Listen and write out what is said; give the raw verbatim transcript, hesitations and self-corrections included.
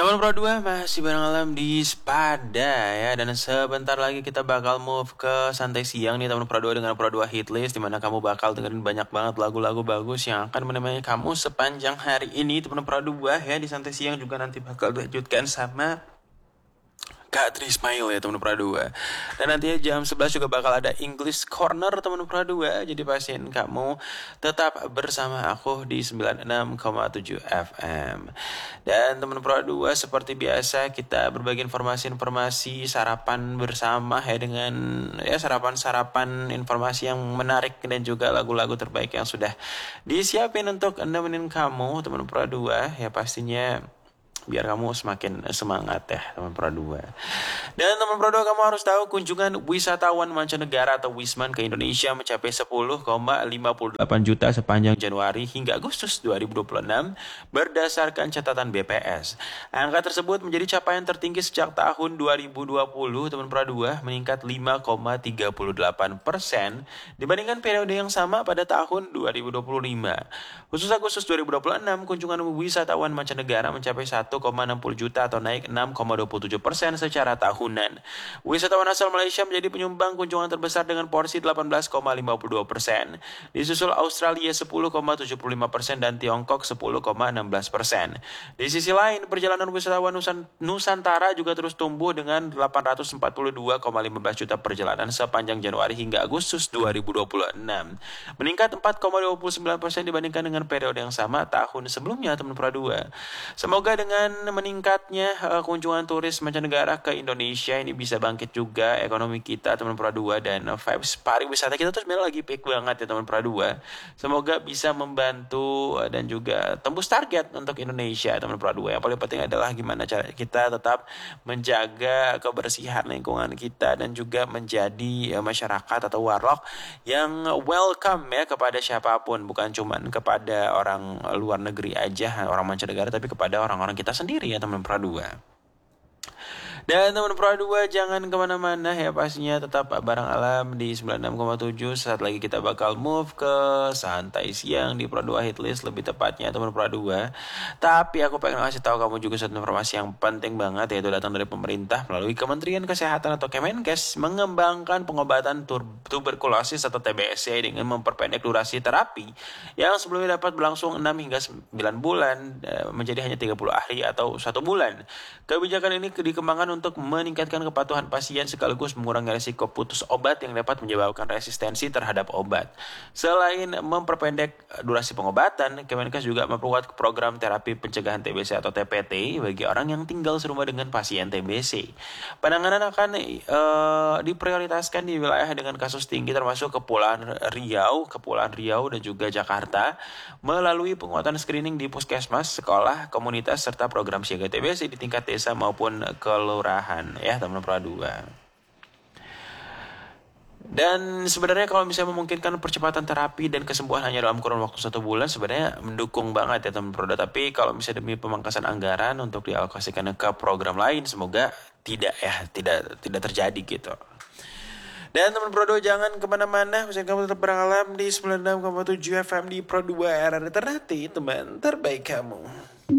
Teman Pro dua masih bareng Alam di Spada ya. Dan sebentar lagi kita bakal move ke santai siang nih teman Pro dua dengan Pro dua Hit List, dimana kamu bakal dengerin banyak banget lagu-lagu bagus yang akan menemani kamu sepanjang hari ini teman Pro dua ya. Di santai siang juga nanti bakal dilanjutkan sama Kak Tri Ismail ya teman Pro dua. Dan nantinya jam sebelas juga bakal ada English Corner teman Pro dua. Jadi pastiin kamu tetap bersama aku di sembilan puluh enam koma tujuh F M. Dan teman Pro dua seperti biasa kita berbagi informasi-informasi sarapan bersama ya, dengan ya sarapan-sarapan informasi yang menarik dan juga lagu-lagu terbaik yang sudah disiapin untuk nemenin kamu teman Pro dua ya, pastinya biar kamu semakin semangat ya teman Pro dua. Dan teman Pro dua, kamu harus tahu kunjungan wisatawan mancanegara atau Wisman ke Indonesia mencapai sepuluh koma lima delapan juta sepanjang Januari hingga Agustus dua ribu dua puluh enam berdasarkan catatan B P S. Angka tersebut menjadi capaian tertinggi sejak tahun dua ribu dua puluh teman Pro dua, meningkat lima koma tiga delapan persen dibandingkan periode yang sama pada tahun dua ribu dua puluh lima. Khusus Agustus dua ribu dua puluh enam, kunjungan wisatawan mancanegara mencapai satu koma enam nol juta atau naik enam koma dua tujuh persen secara tahunan. Wisatawan asal Malaysia menjadi penyumbang kunjungan terbesar dengan porsi delapan belas koma lima dua persen. Disusul Australia sepuluh koma tujuh lima persen dan Tiongkok sepuluh koma enam belas persen. Di sisi lain, perjalanan wisatawan Nusantara juga terus tumbuh dengan delapan ratus empat puluh dua koma lima belas juta perjalanan sepanjang Januari hingga Agustus dua ribu dua puluh enam. Meningkat empat koma dua sembilan persen dibandingkan dengan periode yang sama tahun sebelumnya teman Pro dua. Semoga dengan meningkatnya uh, kunjungan turis mancanegara ke Indonesia ini bisa bangkit juga ekonomi kita teman Pro dua, dan uh, vibes pariwisata kita tuh sebenarnya lagi peak banget ya teman Pro dua. Semoga bisa membantu uh, dan juga tembus target untuk Indonesia teman Pro dua. Yang paling penting adalah gimana cara kita tetap menjaga kebersihan lingkungan kita dan juga menjadi uh, masyarakat atau warlock yang welcome ya kepada siapapun, bukan cuman kepada orang luar negeri aja, orang mancanegara, tapi kepada orang-orang kita sendiri ya teman Pro dua. Dan teman Pro dua jangan kemana-mana ya, pastinya tetap bareng Alam di sembilan puluh enam koma tujuh. Saat lagi kita bakal move ke santai siang di Pro dua Hit List, lebih tepatnya teman Pro dua. Tapi aku pengen ngasih tahu kamu juga satu informasi yang penting banget, yaitu datang dari pemerintah melalui Kementerian Kesehatan atau Kemenkes mengembangkan pengobatan tur- tuberkulosis atau T B C dengan memperpendek durasi terapi yang sebelumnya dapat berlangsung enam hingga sembilan bulan menjadi hanya tiga puluh hari atau satu bulan. Kebijakan ini dikembangkan untuk meningkatkan kepatuhan pasien sekaligus mengurangi risiko putus obat yang dapat menyebabkan resistensi terhadap obat. Selain memperpendek durasi pengobatan, Kemenkes juga memperkuat program terapi pencegahan T B C atau T P T bagi orang yang tinggal serumah dengan pasien T B C. Penanganan akan uh, diprioritaskan di wilayah dengan kasus tinggi termasuk Kepulauan Riau, Kepulauan Riau dan juga Jakarta melalui penguatan screening di puskesmas, sekolah, komunitas serta program siaga T B C di tingkat desa maupun kelurahan ya teman Pro dua. Dan sebenarnya kalau misalnya memungkinkan percepatan terapi dan kesembuhan hanya dalam kurun waktu satu bulan, sebenarnya mendukung banget ya teman Pro dua. Tapi kalau misalnya demi pemangkasan anggaran untuk dialokasikan ke program lain, semoga tidak ya, tidak tidak terjadi gitu. Dan teman Pro dua jangan kemana-mana, misalnya kamu tetap beranggalam di sembilan puluh enam koma tujuh F M di Pro dua, era alternatif teman terbaik kamu.